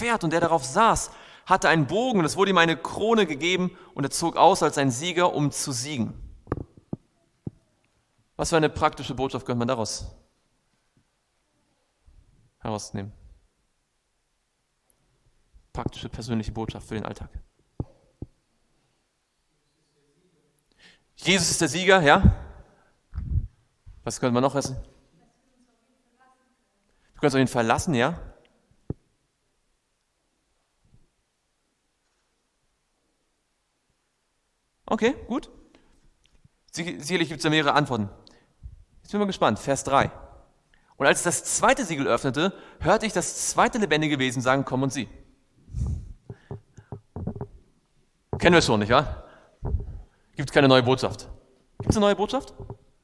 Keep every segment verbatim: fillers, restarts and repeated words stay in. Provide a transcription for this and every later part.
Pferd und der darauf saß, hatte einen Bogen und es wurde ihm eine Krone gegeben und er zog aus als ein Sieger, um zu siegen. Was für eine praktische Botschaft könnte man daraus herausnehmen? Praktische, persönliche Botschaft für den Alltag. Jesus ist der Sieger, ja? Was könnte man noch essen? Du kannst auf ihn verlassen, ja? Okay, gut. Sicherlich gibt es da mehrere Antworten. Jetzt bin ich mal gespannt. Vers drei. Und als das zweite Siegel öffnete, hörte ich das zweite lebendige Wesen sagen, komm und sieh. Kennen wir schon, nicht wahr? Gibt es keine neue Botschaft. Gibt es eine neue Botschaft?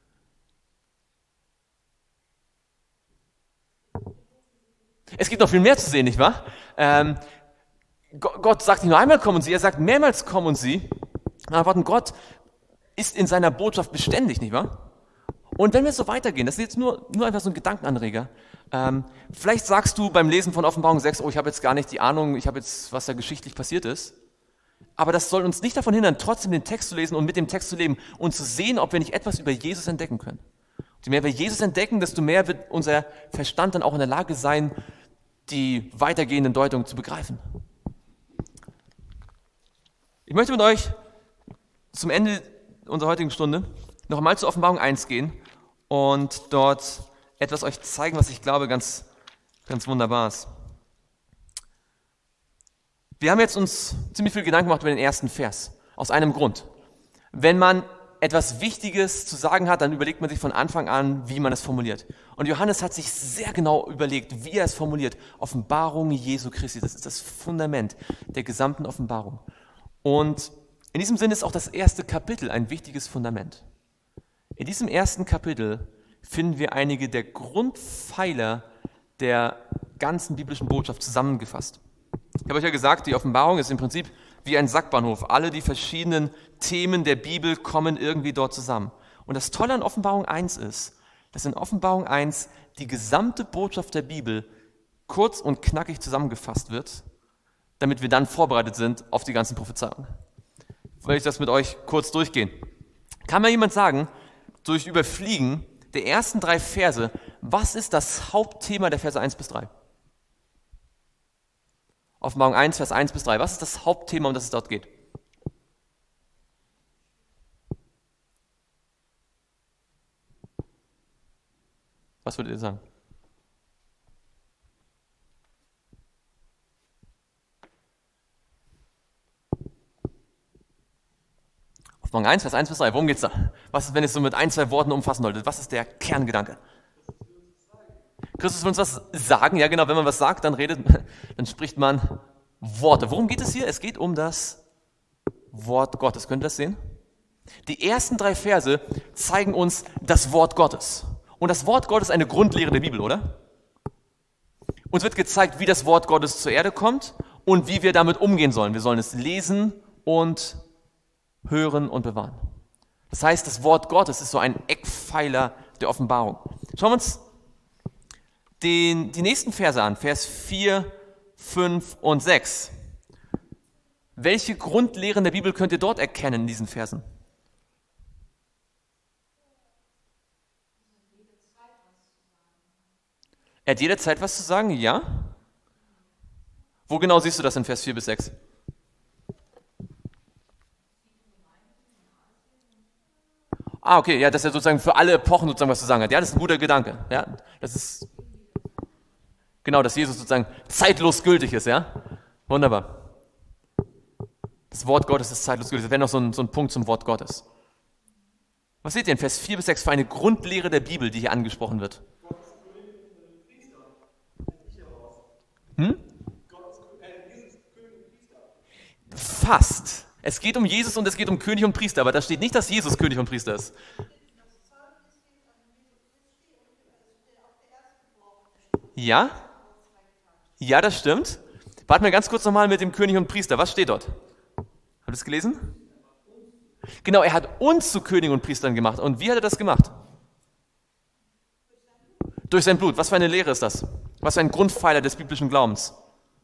Es gibt noch viel mehr zu sehen, nicht wahr? Ähm, Gott sagt nicht nur einmal komm und sieh, er sagt mehrmals komm und sieh. Aber Gott ist in seiner Botschaft beständig, nicht wahr? Und wenn wir so weitergehen, das ist jetzt nur, nur einfach so ein Gedankenanreger. Ähm, vielleicht sagst du beim Lesen von Offenbarung sechs, oh, ich habe jetzt gar nicht die Ahnung, ich habe jetzt, was da geschichtlich passiert ist. Aber das soll uns nicht davon hindern, trotzdem den Text zu lesen und mit dem Text zu leben und zu sehen, ob wir nicht etwas über Jesus entdecken können. Je mehr wir Jesus entdecken, desto mehr wird unser Verstand dann auch in der Lage sein, die weitergehenden Deutungen zu begreifen. Ich möchte mit euch zum Ende unserer heutigen Stunde noch einmal zur Offenbarung eins gehen und dort etwas euch zeigen, was ich glaube ganz, ganz wunderbar ist. Wir haben jetzt uns ziemlich viel Gedanken gemacht über den ersten Vers. Aus einem Grund. Wenn man etwas Wichtiges zu sagen hat, dann überlegt man sich von Anfang an, wie man es formuliert. Und Johannes hat sich sehr genau überlegt, wie er es formuliert. Offenbarung Jesu Christi, das ist das Fundament der gesamten Offenbarung. Und in diesem Sinne ist auch das erste Kapitel ein wichtiges Fundament. In diesem ersten Kapitel finden wir einige der Grundpfeiler der ganzen biblischen Botschaft zusammengefasst. Ich habe euch ja gesagt, die Offenbarung ist im Prinzip wie ein Sackbahnhof. Alle die verschiedenen Themen der Bibel kommen irgendwie dort zusammen. Und das Tolle an Offenbarung eins ist, dass in Offenbarung eins die gesamte Botschaft der Bibel kurz und knackig zusammengefasst wird, damit wir dann vorbereitet sind auf die ganzen Prophezeiungen. Will ich das mit euch kurz durchgehen. Kann mir jemand sagen, durch Überfliegen der ersten drei Verse, was ist das Hauptthema der Verse eins bis drei? Offenbarung eins, Vers eins bis drei. Was ist das Hauptthema, um das es dort geht? Was würdet ihr sagen? Offenbarung eins, Vers eins bis drei. Worum geht's da? Was ist, wenn es so mit ein, zwei Worten umfassen sollte? Was ist der Kerngedanke? Christus will uns was sagen. Ja, genau, wenn man was sagt, dann redet, dann spricht man Worte. Worum geht es hier? Es geht um das Wort Gottes. Könnt ihr das sehen? Die ersten drei Verse zeigen uns das Wort Gottes. Und das Wort Gottes ist eine Grundlehre der Bibel, oder? Uns wird gezeigt, wie das Wort Gottes zur Erde kommt und wie wir damit umgehen sollen. Wir sollen es lesen und hören und bewahren. Das heißt, das Wort Gottes ist so ein Eckpfeiler der Offenbarung. Schauen wir uns den, die nächsten Verse an, Vers vier, fünf und sechs. Welche Grundlehren der Bibel könnt ihr dort erkennen in diesen Versen? Er hat jederzeit was zu sagen, ja? Wo genau siehst du das in Vers vier bis sechs? Ah, okay, ja, dass er sozusagen für alle Epochen sozusagen was zu sagen hat. Ja, das ist ein guter Gedanke. Ja, das ist genau, dass Jesus sozusagen zeitlos gültig ist, ja? Wunderbar. Das Wort Gottes ist zeitlos gültig. Das wäre noch so ein, so ein Punkt zum Wort Gottes. Was seht ihr in Vers vier bis sechs für eine Grundlehre der Bibel, die hier angesprochen wird? Hm? Fast. Es geht um Jesus und es geht um König und Priester, aber da steht nicht, dass Jesus König und Priester ist. Ja? Ja, das stimmt. Warten wir ganz kurz nochmal mit dem König und Priester. Was steht dort? Habt ihr es gelesen? Genau, er hat uns zu König und Priestern gemacht. Und wie hat er das gemacht? Durch sein Blut. Was für eine Lehre ist das? Was für ein Grundpfeiler des biblischen Glaubens?